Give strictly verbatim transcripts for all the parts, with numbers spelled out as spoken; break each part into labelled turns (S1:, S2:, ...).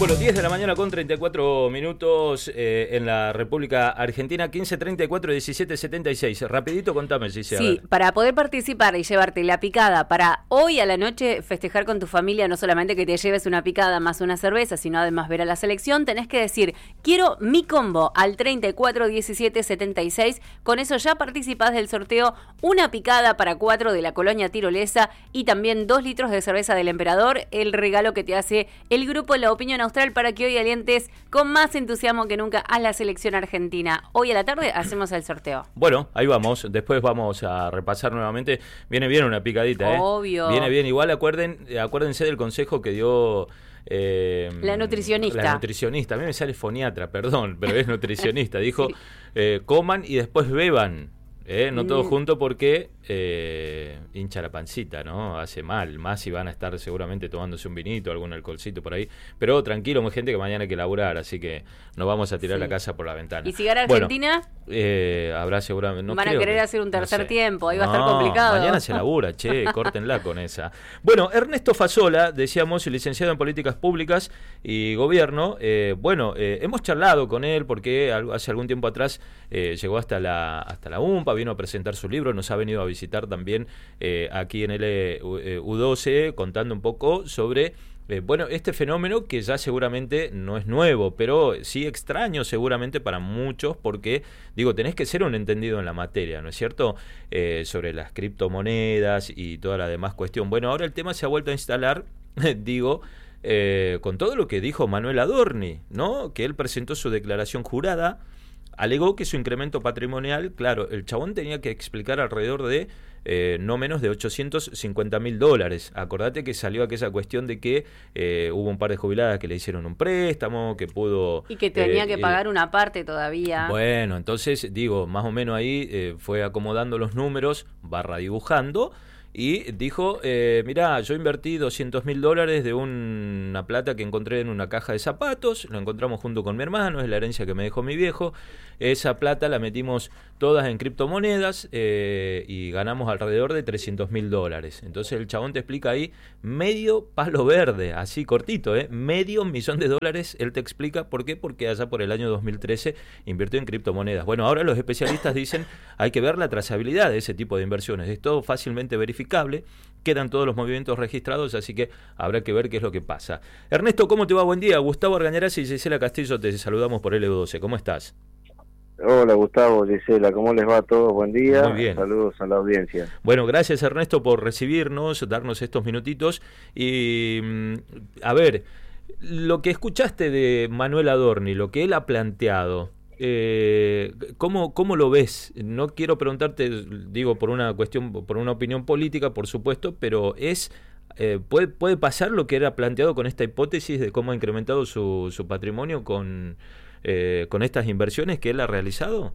S1: Bueno, diez de la mañana con treinta y cuatro minutos eh, en la República Argentina, quince treinta y cuatro diecisiete setenta y seis. Rapidito, contame, Gise.
S2: Sí, para poder participar y llevarte la picada para hoy a la noche festejar con tu familia, no solamente que te lleves una picada más una cerveza, sino además ver a la selección, tenés que decir, quiero mi combo al treinta y cuatro diecisiete setenta y seis. Con eso ya participás del sorteo, una picada para cuatro de la Colonia Tirolesa y también dos litros de cerveza del Emperador, el regalo que te hace el grupo La Opinión Austral para que hoy alientes con más entusiasmo que nunca a la selección argentina. Hoy a la tarde hacemos el sorteo.
S1: Bueno, ahí vamos. Después vamos a repasar nuevamente. Viene bien una picadita, ¿eh?
S2: Obvio.
S1: Viene bien. Igual acuerden, acuérdense del consejo que dio... Eh,
S2: la nutricionista.
S1: La nutricionista. A mí me sale foniatra, perdón, pero es nutricionista. Dijo, sí. eh, coman y después beban. Eh, no todo junto porque eh, hincha la pancita, ¿no? Hace mal, más si van a estar seguramente tomándose un vinito, algún alcoholcito por ahí. Pero tranquilo, hay gente que mañana hay que laburar, así que nos vamos a tirar sí. la casa por la ventana.
S2: ¿Y si gana Argentina?
S1: Bueno, eh, habrá seguramente... No
S2: van a querer
S1: que,
S2: hacer un tercer
S1: no sé.
S2: tiempo, ahí
S1: no,
S2: va a estar complicado.
S1: Mañana se labura, che, córtenla con esa. Bueno, Ernesto Fazola, decíamos, licenciado en Políticas Públicas y Gobierno. Eh, bueno, eh, hemos charlado con él porque hace algún tiempo atrás eh, llegó hasta la, hasta la UMPA, vino a presentar su libro, nos ha venido a visitar también eh, aquí en el U doce, contando un poco sobre, eh, bueno, este fenómeno que ya seguramente no es nuevo, pero sí extraño seguramente para muchos, porque, digo, tenés que ser un entendido en la materia, ¿no es cierto? Eh, sobre las criptomonedas y toda la demás cuestión. Bueno, ahora el tema se ha vuelto a instalar, digo, eh, con todo lo que dijo Manuel Adorni, ¿no? Que él presentó su declaración jurada. Alegó que su incremento patrimonial, claro, el chabón tenía que explicar alrededor de eh, no menos de ochocientos cincuenta mil dólares. Acordate que salió aquella cuestión de que eh, hubo un par de jubiladas que le hicieron un préstamo, que pudo...
S2: Y que tenía
S1: eh,
S2: que pagar eh, una parte todavía.
S1: Bueno, entonces, digo, más o menos ahí eh, fue acomodando los números, barra dibujando, y dijo, eh, mirá, yo invertí doscientos mil dólares de una plata que encontré en una caja de zapatos, lo encontramos junto con mi hermano, es la herencia que me dejó mi viejo, esa plata la metimos todas en criptomonedas eh, y ganamos alrededor de trescientos mil dólares. Entonces el chabón te explica ahí medio palo verde, así cortito, ¿eh? medio millón de dólares, él te explica por qué, porque allá por el año dos mil trece invirtió en criptomonedas. Bueno, ahora los especialistas dicen hay que ver la trazabilidad de ese tipo de inversiones, es todo fácilmente verificable, quedan todos los movimientos registrados, así que habrá que ver qué es lo que pasa. Ernesto, ¿cómo te va? Buen día. Gustavo Argañarás y Gisela Castillo, te saludamos por L U doce. ¿Cómo estás?
S3: Hola Gustavo, Gisela, ¿cómo les va a todos? Buen día.
S1: Muy bien.
S3: Saludos a la audiencia.
S1: Bueno, gracias Ernesto por recibirnos, darnos estos minutitos y a ver, lo que escuchaste de Manuel Adorni, lo que él ha planteado, Eh, ¿cómo, ¿Cómo lo ves? No quiero preguntarte, digo, por una cuestión, por una opinión política, por supuesto, pero es eh, ¿puede, puede pasar lo que era planteado con esta hipótesis de cómo ha incrementado su, su patrimonio con, eh, con estas inversiones que él ha realizado?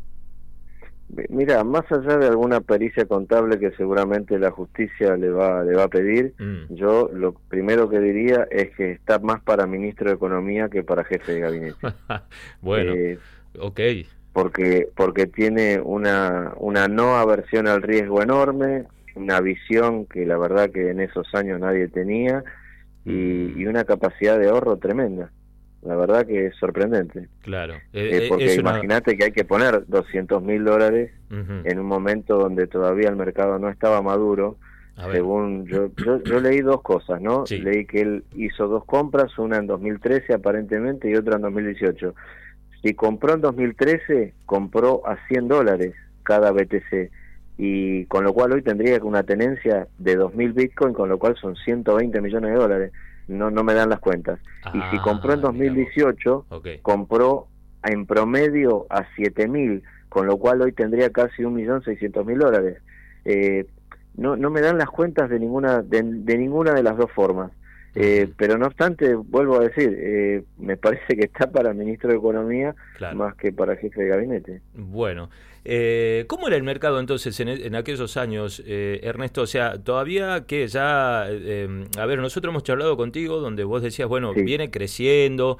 S3: Mira, más allá de alguna pericia contable que seguramente la justicia le va, le va a pedir, mm. yo lo primero que diría es que está más para ministro de Economía que para jefe de gabinete.
S1: Bueno. Eh, Ok.
S3: Porque porque tiene una una no aversión al riesgo enorme, una visión que la verdad que en esos años nadie tenía y, y una capacidad de ahorro tremenda. La verdad que es sorprendente.
S1: Claro.
S3: Eh, eh, porque imagínate una... que hay que poner doscientos mil dólares uh-huh. en un momento donde todavía el mercado no estaba maduro. Según yo, yo yo leí dos cosas, ¿no? Sí. Leí que él hizo dos compras, una en dos mil trece aparentemente y otra en dos mil dieciocho. Si compró en dos mil trece, compró a cien dólares cada B T C, y con lo cual hoy tendría una tenencia de dos mil Bitcoin, con lo cual son ciento veinte millones de dólares. No no me dan las cuentas. Ah, y si compró en dos mil dieciocho, okay. compró en promedio a siete mil, con lo cual hoy tendría casi un millón seiscientos mil dólares. Eh, no no me dan las cuentas de ninguna de, de ninguna de las dos formas. Eh, pero no obstante, vuelvo a decir, eh, me parece que está para ministro de Economía, claro, más que para jefe de gabinete.
S1: Bueno, Eh, ¿Cómo era el mercado entonces en, en aquellos años, eh, Ernesto? O sea, todavía que ya, eh, a ver, nosotros hemos charlado contigo donde vos decías, bueno, sí. viene creciendo,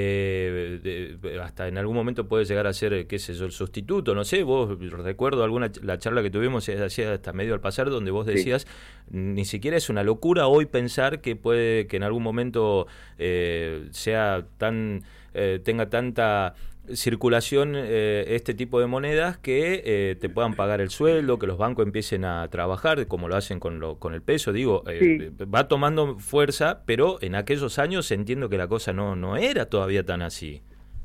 S1: eh, de, hasta en algún momento puede llegar a ser, qué sé yo, el sustituto, no sé, vos recuerdo alguna la charla que tuvimos hacía hasta medio al pasar donde vos decías, sí. ni siquiera es una locura hoy pensar que puede que en algún momento eh, sea tan eh, tenga tanta circulación eh, este tipo de monedas que eh, te puedan pagar el sueldo, que los bancos empiecen a trabajar como lo hacen con lo con el peso, digo, eh, sí. va tomando fuerza, pero en aquellos años entiendo que la cosa no no era todavía tan así.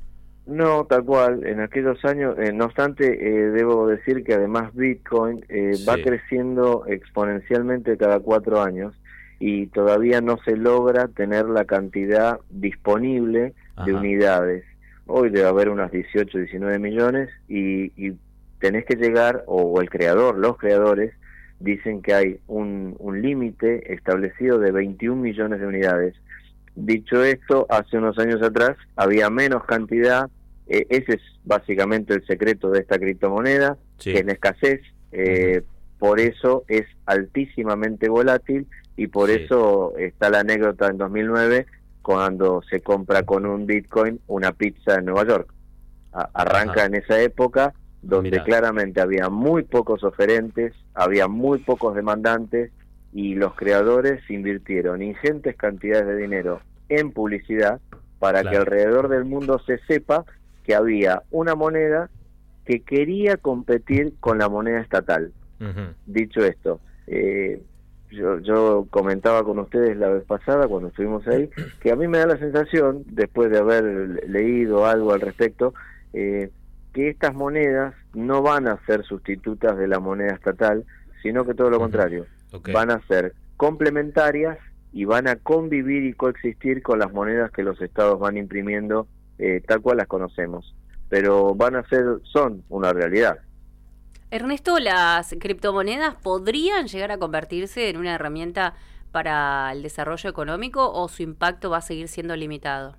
S3: No, tal cual, en aquellos años, eh, no obstante, eh, debo decir que además Bitcoin eh, sí. va creciendo exponencialmente cada cuatro años y todavía no se logra tener la cantidad disponible Ajá. de unidades. Hoy debe haber unas dieciocho, diecinueve millones y, y tenés que llegar, o, o el creador, los creadores, dicen que hay un, un límite establecido de veintiún millones de unidades. Dicho esto, hace unos años atrás había menos cantidad, eh, ese es básicamente el secreto de esta criptomoneda, sí. que es la escasez, eh, uh-huh. por eso es altísimamente volátil y por sí. eso está la anécdota en dos mil nueve cuando se compra con un Bitcoin una pizza en Nueva York. A- arranca Ajá. en esa época donde Mirá. claramente había muy pocos oferentes, había muy pocos demandantes y los creadores invirtieron ingentes cantidades de dinero en publicidad para claro. que alrededor del mundo se sepa que había una moneda que quería competir con la moneda estatal. Uh-huh. Dicho esto, eh, yo, yo comentaba con ustedes la vez pasada cuando estuvimos ahí, que a mí me da la sensación, después de haber leído algo al respecto, eh, que estas monedas no van a ser sustitutas de la moneda estatal, sino que todo lo uh-huh. contrario. Okay. Van a ser complementarias y van a convivir y coexistir con las monedas que los estados van imprimiendo eh, tal cual las conocemos, pero van a ser, son una realidad.
S2: Ernesto, ¿las criptomonedas podrían llegar a convertirse en una herramienta para el desarrollo económico o su impacto va a seguir siendo limitado?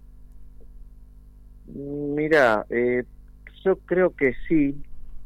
S3: Mira, eh, yo creo que sí,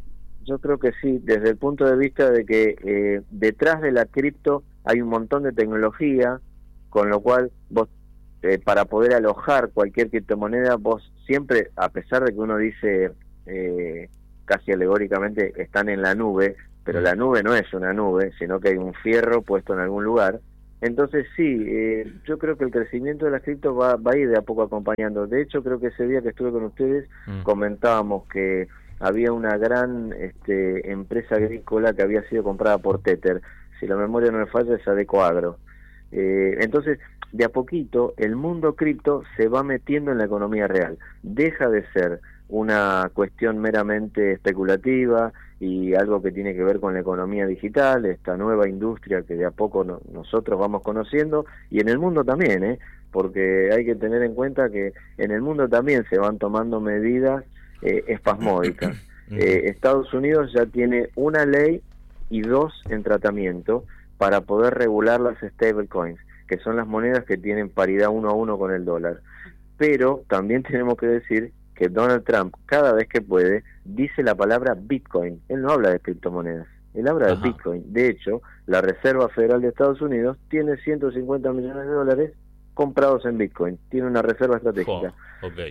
S3: Yo creo que sí, desde el punto de vista de que eh, detrás de la cripto hay un montón de tecnología, con lo cual vos, eh, para poder alojar cualquier criptomoneda, vos siempre, a pesar de que uno dice eh, casi alegóricamente, están en la nube, pero la nube no es una nube, sino que hay un fierro puesto en algún lugar. Entonces sí, eh, yo creo que el crecimiento de las criptos va, va a ir de a poco acompañando. De hecho, creo que ese día que estuve con ustedes mm. comentábamos que había una gran este, empresa agrícola que había sido comprada por Tether, si la memoria no me falla es Adecoagro. Eh, entonces, de a poquito, el mundo cripto se va metiendo en la economía real, deja de ser una cuestión meramente especulativa y algo que tiene que ver con la economía digital, esta nueva industria que de a poco no, nosotros vamos conociendo, y en el mundo también, ¿eh? porque hay que tener en cuenta que en el mundo también se van tomando medidas Eh, espasmódicas. Eh, Estados Unidos ya tiene una ley y dos en tratamiento para poder regular las stablecoins, que son las monedas que tienen paridad uno a uno con el dólar. Pero también tenemos que decir que Donald Trump, cada vez que puede, dice la palabra Bitcoin. Él no habla de criptomonedas, él habla Ajá. de Bitcoin. De hecho, la Reserva Federal de Estados Unidos tiene ciento cincuenta millones de dólares comprados en Bitcoin. Tiene una reserva estratégica.
S1: Oh, okay.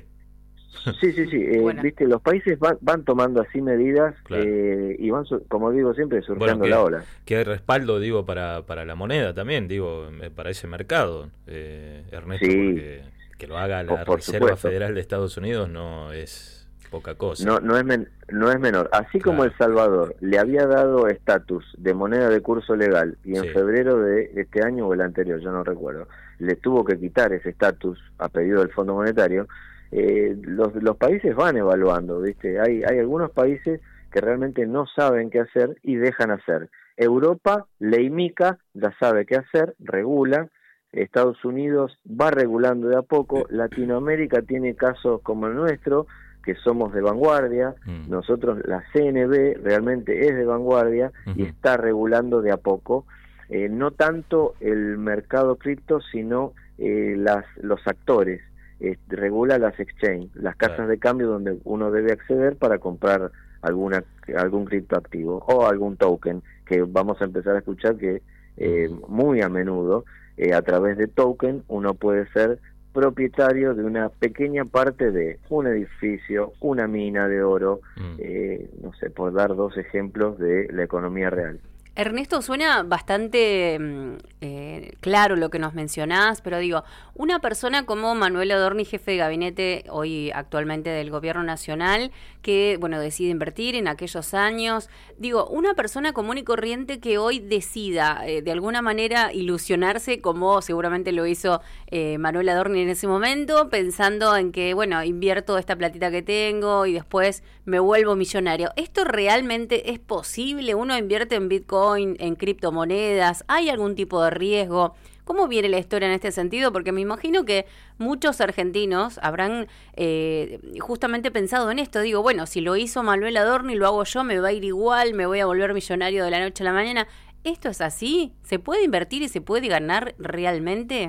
S3: Sí, sí, sí. Eh, viste, los países van, van tomando así medidas claro. eh, y van, como digo siempre, surfeando bueno,
S1: que,
S3: la ola.
S1: Que hay respaldo, digo, para, para la moneda también, digo, para ese mercado, eh, Ernesto, sí. porque que lo haga la por, por Reserva supuesto. Federal de Estados Unidos no es poca cosa.
S3: No, no es men, no es menor. Así claro. como El Salvador le había dado estatus de moneda de curso legal y en sí. febrero de este año o el anterior, yo no recuerdo, le tuvo que quitar ese estatus a pedido del Fondo Monetario. Eh, los, los países van evaluando, ¿viste? Hay, hay algunos países que realmente no saben qué hacer y dejan hacer. Europa, ley MiCA, ya sabe qué hacer, regula. Estados Unidos va regulando de a poco. Latinoamérica tiene casos como el nuestro, que somos de vanguardia. Mm. Nosotros, la C N B, realmente es de vanguardia uh-huh. y está regulando de a poco. Eh, no tanto el mercado cripto, sino eh, las, los actores. Eh, regula las exchange, las casas claro. de cambio donde uno debe acceder para comprar alguna algún criptoactivo o algún token, que vamos a empezar a escuchar que eh, muy a menudo eh, a través de token uno puede ser propietario de una pequeña parte de un edificio, una mina de oro, mm. eh, no sé, por dar dos ejemplos de la economía real.
S2: Ernesto, suena bastante eh, claro lo que nos mencionás, pero digo, una persona como Manuel Adorni, jefe de gabinete hoy actualmente del Gobierno Nacional, que bueno decide invertir en aquellos años, digo, una persona común y corriente que hoy decida eh, de alguna manera ilusionarse, como seguramente lo hizo eh, Manuel Adorni en ese momento, pensando en que, bueno, invierto esta platita que tengo y después me vuelvo millonario. ¿Esto realmente es posible? ¿Uno invierte en Bitcoin, en criptomonedas? ¿Hay algún tipo de riesgo? ¿Cómo viene la historia en este sentido? Porque me imagino que muchos argentinos habrán eh, justamente pensado en esto. Digo, bueno, si lo hizo Manuel Adorni, lo hago yo, me va a ir igual, me voy a volver millonario de la noche a la mañana. ¿Esto es así? ¿Se puede invertir y se puede ganar realmente?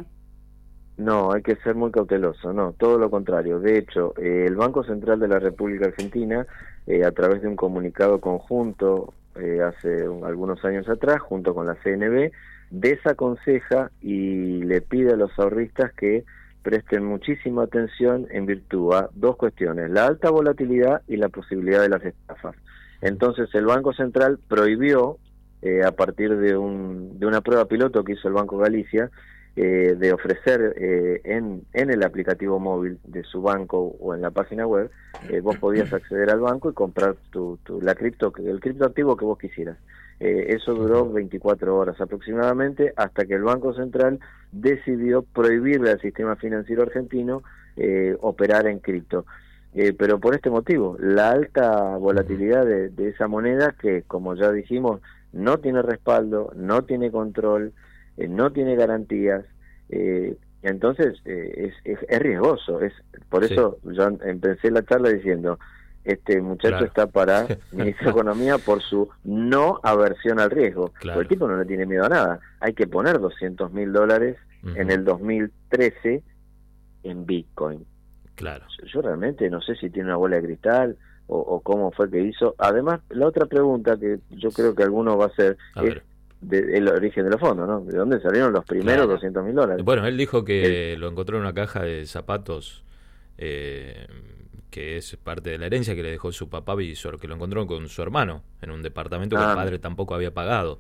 S3: No, hay que ser muy cauteloso, no, todo lo contrario. De hecho, eh, el Banco Central de la República Argentina, eh, a través de un comunicado conjunto eh, hace un, algunos años atrás, junto con la C N B, desaconseja y le pide a los ahorristas que presten muchísima atención en virtud a dos cuestiones: la alta volatilidad y la posibilidad de las estafas. Entonces el Banco Central prohibió, eh, a partir de, un, de una prueba piloto que hizo el Banco Galicia, eh, de ofrecer eh, en, en el aplicativo móvil de su banco o en la página web, eh, vos podías acceder al banco y comprar tu, tu, la cripto, el criptoactivo que vos quisieras. Eh, eso duró veinticuatro horas aproximadamente, hasta que el Banco Central decidió prohibirle al sistema financiero argentino eh, operar en cripto. Eh, pero por este motivo, la alta volatilidad de, de esa moneda, que como ya dijimos, no tiene respaldo, no tiene control, eh, no tiene garantías, eh, entonces eh, es, es, es riesgoso. Es por eso sí. Yo empecé la charla diciendo: este muchacho claro. está para ministro de Economía por su no aversión al riesgo. Claro. El tipo no le tiene miedo a nada. Hay que poner doscientos mil dólares uh-huh. en el dos mil trece en Bitcoin.
S1: Claro.
S3: Yo, yo realmente no sé si tiene una bola de cristal o, o cómo fue que hizo. Además, la otra pregunta que yo creo que alguno va a hacer a es de, de el origen de los fondos, ¿no? ¿De dónde salieron los primeros claro. doscientos mil dólares?
S1: Bueno, él dijo que el... lo encontró en una caja de zapatos, eh, que es parte de la herencia que le dejó su papá, y que lo encontró con su hermano en un departamento ah. que el padre tampoco había pagado.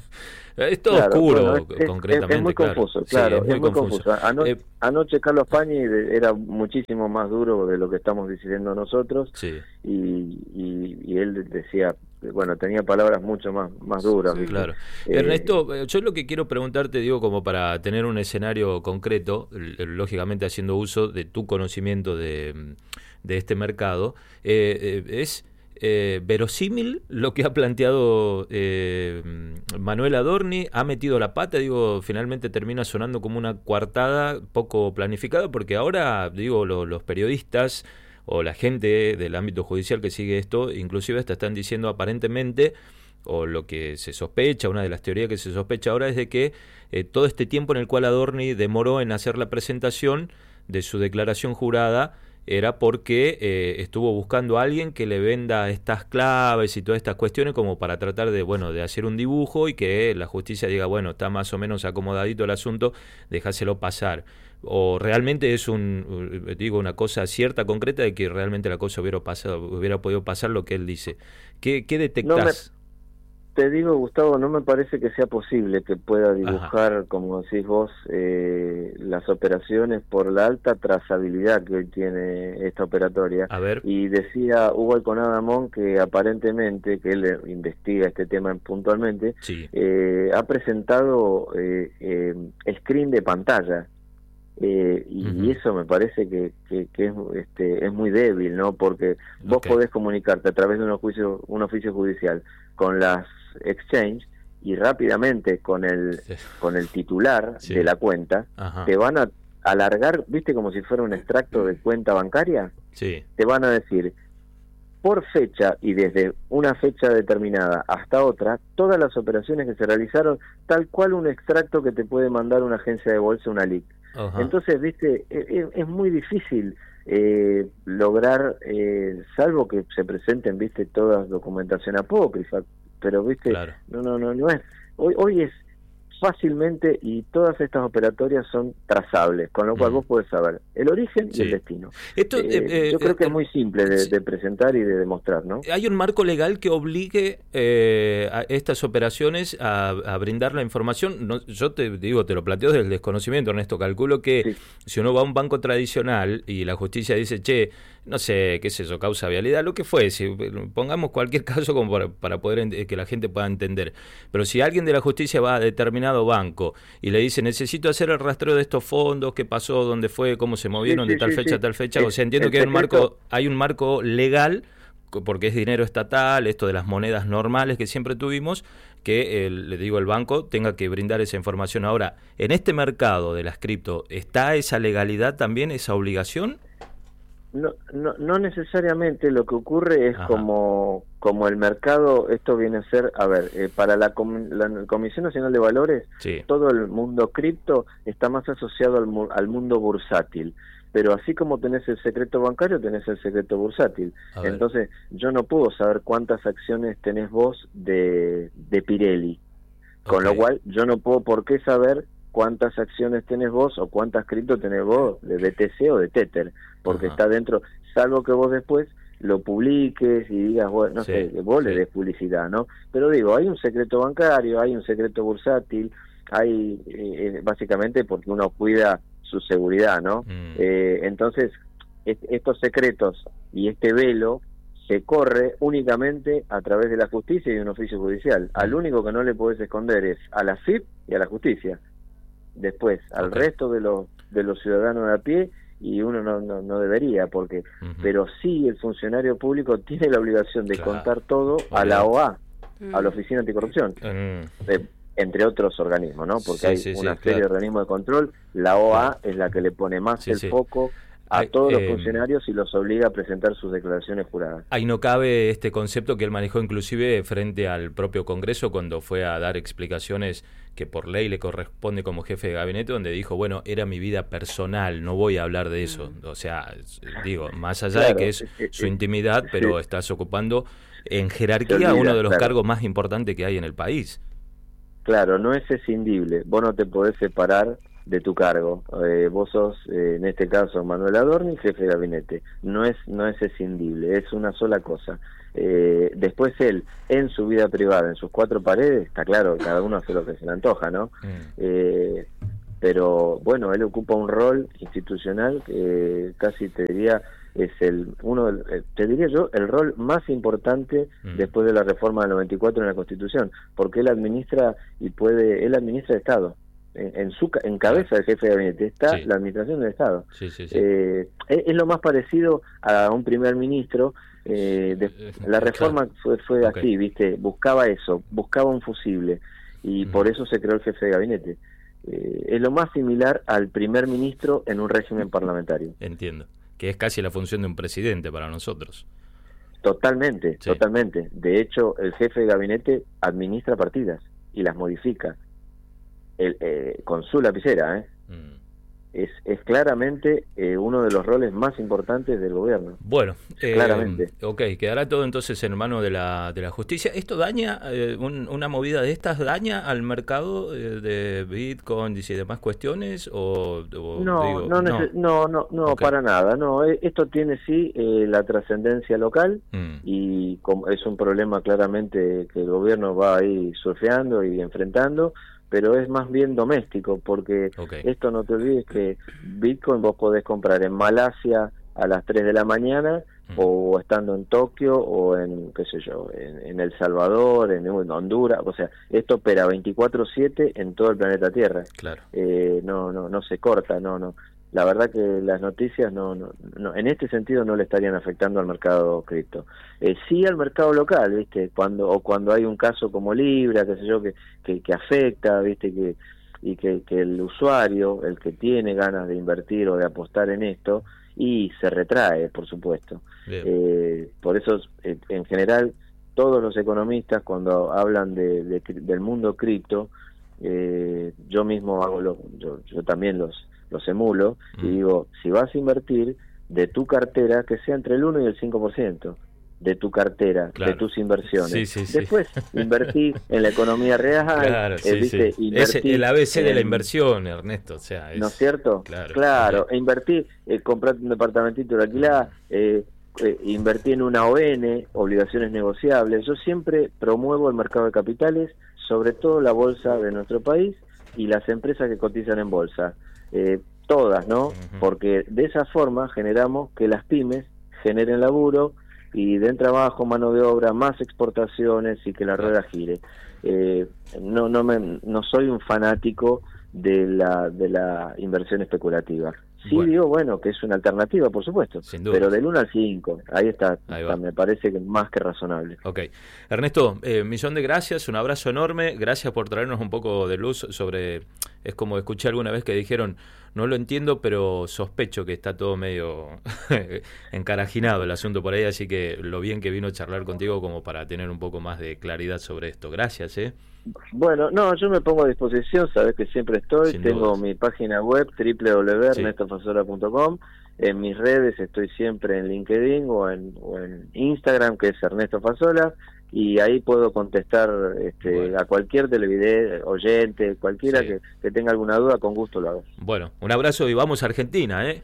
S1: Es todo claro, oscuro, bueno, es, concretamente.
S3: Es, es muy
S1: claro.
S3: confuso, claro, sí, es,
S1: es muy,
S3: muy
S1: confuso.
S3: confuso. Ano
S1: eh,
S3: anoche Carlos Pañi era muchísimo más duro de lo que estamos diciendo nosotros,
S1: sí.
S3: y, y, y él decía, bueno, tenía palabras mucho más, más duras.
S1: Sí, claro. Eh, Ernesto, yo lo que quiero preguntarte, digo, como para tener un escenario concreto, lógicamente haciendo uso de tu conocimiento de, de este mercado, eh, eh, es... Eh, verosímil lo que ha planteado eh, Manuel Adorni. Ha metido la pata, digo, finalmente termina sonando como una coartada poco planificada, porque ahora, digo, lo, los periodistas o la gente del ámbito judicial que sigue esto, inclusive hasta están diciendo aparentemente, o lo que se sospecha, una de las teorías que se sospecha ahora es de que eh, todo este tiempo en el cual Adorni demoró en hacer la presentación de su declaración jurada era porque eh, estuvo buscando a alguien que le venda estas claves y todas estas cuestiones, como para tratar de, bueno, de hacer un dibujo y que la justicia diga, bueno, está más o menos acomodadito el asunto, dejáselo pasar. O realmente es un, digo, una cosa cierta, concreta, de que realmente la cosa hubiera pasado, hubiera podido pasar lo que él dice. ¿Qué, qué detectás?
S3: No me... Te digo, Gustavo, no me parece que sea posible que pueda dibujar, Ajá. como decís vos, eh, las operaciones por la alta trazabilidad que hoy tiene esta operatoria.
S1: A ver.
S3: Y decía Hugo Alconada-Amón que aparentemente, que él investiga este tema puntualmente,
S1: sí.
S3: eh, ha presentado eh, eh, screen de pantalla. Eh, y, uh-huh. y eso me parece que, que, que es, este, es muy débil, ¿no? Porque vos okay. podés comunicarte a través de un oficio, un oficio judicial con las exchange y rápidamente con el sí. con el titular sí. de la cuenta. Ajá. Te van a alargar, ¿viste? Como si fuera un extracto de cuenta bancaria.
S1: Sí.
S3: Te van a decir por fecha y desde una fecha determinada hasta otra, todas las operaciones que se realizaron, tal cual un extracto que te puede mandar una agencia de bolsa, una L I C. Uh-huh. Entonces, viste, es, es muy difícil eh, lograr, eh, salvo que se presenten, viste, todas documentación apócrifa, pero viste, claro. no, no, no, no es, hoy, hoy es fácilmente, y todas estas operatorias son trazables, con lo cual mm. vos podés saber el origen sí. y el destino. Esto, eh, eh, yo creo que eh, es muy simple de, sí. de presentar y de demostrar, ¿no?
S1: ¿Hay un marco legal que obligue eh, a estas operaciones a, a brindar la información? No, yo te digo, te lo planteo desde el desconocimiento, Ernesto. Calculo que sí. si uno va a un banco tradicional y la justicia dice, che, no sé, qué sé yo, causa vialidad, lo que fue, si pongamos cualquier caso como para, para poder que la gente pueda entender, pero si alguien de la justicia va a determinado banco y le dice, necesito hacer el rastreo de estos fondos, qué pasó, dónde fue, cómo se movieron sí, sí, de tal sí, fecha sí. a tal fecha, o sea, entiendo que hay un marco, hay un marco legal, porque es dinero estatal, esto de las monedas normales que siempre tuvimos, que el, le digo el banco tenga que brindar esa información. Ahora, en este mercado de las cripto, ¿está esa legalidad también, esa obligación?
S3: No, no, no necesariamente. Lo que ocurre es como como el mercado, esto viene a ser, a ver, eh, para la, Com la Comisión Nacional de Valores, sí. todo el mundo cripto está más asociado al, mu al mundo bursátil, pero así como tenés el secreto bancario, tenés el secreto bursátil. Entonces, yo no puedo saber cuántas acciones tenés vos de, de Pirelli, con okay. lo cual yo no puedo por qué saber cuántas acciones tenés vos o cuántas cripto tenés vos de B T C o de Tether, porque Ajá. está dentro, salvo que vos después lo publiques y digas, bueno, no sí, sé, vos sí. le des publicidad, ¿no? Pero digo, hay un secreto bancario, hay un secreto bursátil, hay eh, básicamente porque uno cuida su seguridad, ¿no? Mm. Eh, entonces, est estos secretos y este velo se corre únicamente a través de la justicia y de un oficio judicial. Mm. Al único que no le podés esconder es a la F I P y a la justicia. Después, al okay. resto de los de los ciudadanos de a pie, y uno no, no, no debería, porque uh-huh. pero sí el funcionario público tiene la obligación de claro. contar todo a la O A, uh-huh. a la Oficina Anticorrupción, uh-huh. eh, entre otros organismos, ¿no? Porque sí, hay sí, una sí, serie claro. de organismos de control. La O A claro. es la que le pone más sí, el sí. foco a Ay, todos los eh, funcionarios y los obliga a presentar sus declaraciones juradas.
S1: Ahí no cabe este concepto que él manejó inclusive frente al propio Congreso cuando fue a dar explicaciones que por ley le corresponde como jefe de gabinete, donde dijo, bueno, era mi vida personal, no voy a hablar de eso. O sea, digo, más allá claro, de que es su intimidad, pero sí. estás ocupando en jerarquía olvida, uno de los claro. cargos más importantes que hay en el país.
S3: Claro, no es escindible. Vos no te podés separar de tu cargo. Eh, vos sos, eh, en este caso, Manuel Adorni, jefe de gabinete. No es no es escindible, es una sola cosa. Eh, después él, en su vida privada, en sus cuatro paredes, está claro, cada uno hace lo que se le antoja, ¿no? Mm. Eh, pero, bueno, él ocupa un rol institucional que casi te diría es el uno del, te diría yo el rol más importante mm. después de la reforma del noventa y cuatro en la Constitución, porque él administra y puede él administra el Estado. En su en cabeza del jefe de gabinete está sí. la administración del Estado. Sí, sí, sí. Eh, es, es lo más parecido a un primer ministro. Eh, de, la reforma claro. fue, fue okay. así, ¿viste? Buscaba eso, buscaba un fusible y mm. por eso se creó el jefe de gabinete. Eh, es lo más similar al primer ministro en un régimen parlamentario.
S1: Entiendo, que es casi la función de un presidente para nosotros.
S3: Totalmente, sí. totalmente. De hecho, el jefe de gabinete administra partidas y las modifica. El, eh, con su lapicera, ¿eh? Mm. es, es claramente eh, uno de los roles más importantes del gobierno.
S1: Bueno, eh, claramente. Ok, quedará todo entonces en manos de la, de la justicia. ¿Esto daña, eh, un, una movida de estas, daña al mercado eh, de Bitcoin y demás cuestiones? O, o
S3: no,
S1: digo,
S3: no, no, no, no, no okay. para nada. No, esto tiene sí eh, la trascendencia local mm. y como es un problema claramente que el gobierno va ahí surfeando y enfrentando, pero es más bien doméstico, porque okay. esto no te olvides que Bitcoin vos podés comprar en Malasia a las tres de la mañana, mm. o estando en Tokio, o en, qué sé yo, en, en El Salvador, en, en Honduras, o sea, esto opera veinticuatro siete en todo el planeta Tierra.
S1: Claro.
S3: Eh, no, no, no se corta, no, no. La verdad que las noticias no, no, no en este sentido no le estarían afectando al mercado cripto. Eh, sí al mercado local, viste, cuando o cuando hay un caso como Libra, qué sé yo, que que, que afecta, viste, que y que, que el usuario, el que tiene ganas de invertir o de apostar en esto, y se retrae, por supuesto. Eh, por eso, eh, en general, todos los economistas cuando hablan de, de del mundo cripto, eh, yo mismo hago lo, yo, yo también los los emulo, mm. y digo, si vas a invertir de tu cartera, que sea entre el uno y el cinco por ciento de tu cartera, claro. de tus inversiones.
S1: Sí, sí, sí.
S3: Después, invertí en la economía real.
S1: Claro,
S3: eh,
S1: sí,
S3: ¿viste?
S1: Sí. Es el A B C
S3: en,
S1: de la inversión, Ernesto. O sea, es,
S3: ¿no es cierto?
S1: Claro.
S3: Claro,
S1: Okay.
S3: E invertí, eh, comprate un departamentito de alquiler, eh, eh, invertí en una O N, obligaciones negociables. Yo siempre promuevo el mercado de capitales, sobre todo la bolsa de nuestro país y las empresas que cotizan en bolsa. Eh, todas, ¿no? Uh-huh. Porque de esa forma generamos que las pymes generen laburo y den trabajo, mano de obra, más exportaciones y que la rueda gire. Eh, no no me no soy un fanático de la de la inversión especulativa. Sí, bueno. digo, bueno, que es una alternativa, por supuesto, pero del uno al cinco, ahí está, ahí está, me parece que más que razonable.
S1: Ok. Ernesto, eh, millón de gracias, un abrazo enorme, gracias por traernos un poco de luz sobre, es como escuché alguna vez que dijeron, no lo entiendo, pero sospecho que está todo medio encarajinado el asunto por ahí, así que lo bien que vino a charlar contigo como para tener un poco más de claridad sobre esto. Gracias, ¿eh?
S3: Bueno, no, yo me pongo a disposición, sabes que siempre estoy, Sin tengo dudas. mi página web doble u doble u doble u punto ernesto fasola punto com, en mis redes estoy siempre en LinkedIn o en, o en Instagram, que es Ernesto Fasola, y ahí puedo contestar este, bueno. a cualquier televidente, oyente, cualquiera sí. que, que tenga alguna duda, con gusto lo hago.
S1: Bueno, un abrazo y vamos a Argentina, ¿eh?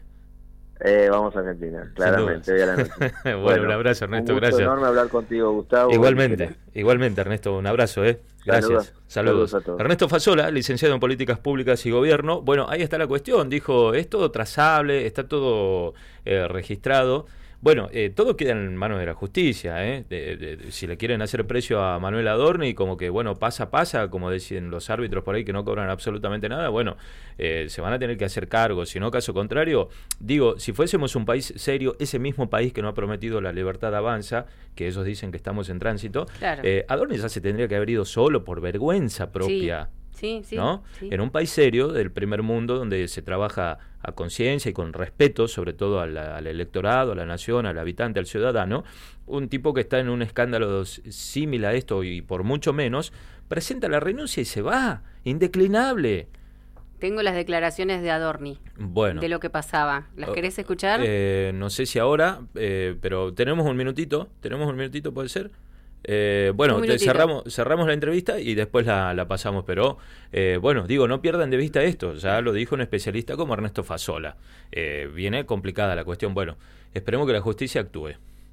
S3: Eh, vamos a Argentina, claramente. Hoy a la noche.
S1: bueno, bueno, un abrazo, Ernesto,
S3: un gusto
S1: gracias.
S3: enorme hablar contigo, Gustavo.
S1: Igualmente, igualmente, Ernesto, un abrazo, ¿eh? Gracias. Saludos. Saludos. Saludos a todos. Ernesto Fasola, licenciado en Políticas Públicas y Gobierno. Bueno, ahí está la cuestión. Dijo, es todo trazable, está todo eh, registrado. Bueno, eh, todo queda en manos de la justicia, ¿eh? De, de, de, si le quieren hacer precio a Manuel Adorni, como que, bueno, pasa, pasa, como decían los árbitros por ahí que no cobran absolutamente nada, bueno, eh, se van a tener que hacer cargo. Si no, caso contrario, digo, si fuésemos un país serio, ese mismo país que no ha prometido la libertad avanza, que ellos dicen que estamos en tránsito, claro. eh, Adorni ya se tendría que haber ido solo por vergüenza propia.
S2: Sí. Sí, sí,
S1: ¿no?
S2: sí.
S1: En un país serio del primer mundo donde se trabaja a conciencia y con respeto sobre todo al, al electorado, a la nación, al habitante, al ciudadano, un tipo que está en un escándalo similar a esto y por mucho menos, presenta la renuncia y se va, indeclinable.
S2: Tengo las declaraciones de Adorni,
S1: bueno,
S2: de lo que pasaba. ¿Las querés escuchar?
S1: Eh, no sé si ahora, eh, pero tenemos un minutito, tenemos un minutito, ¿puede ser? Eh, bueno, te cerramos cerramos la entrevista y después la, la pasamos, pero eh, bueno, digo, no pierdan de vista esto, ya lo dijo un especialista como Ernesto Fasola. Eh, viene complicada la cuestión, bueno, esperemos que la justicia actúe.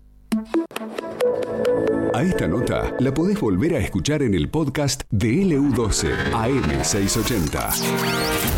S4: A esta nota la podés volver a escuchar en el podcast de L U doce A M seiscientos ochenta.